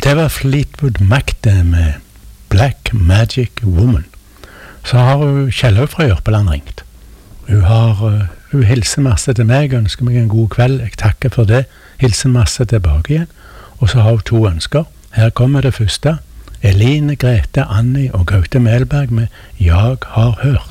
Det var Fleetwood Mac det med Black Magic Woman. Så har hun Kjellaug fra Jørpeland ringt. Hun hilser masse til meg, ønsker meg en god kveld. Jeg takker for det. Hilser masse tilbake igjen. Og så har hun 2 ønsker. Her kommer det første. Eline, Grete, Annie og Gaute Melberg med Jeg har hørt.